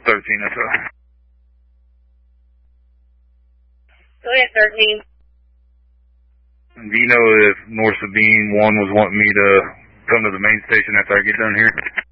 13, that's right. Go ahead, 13. Do you know if North Sabine 1 was wanting me to come to the main station after I get done here?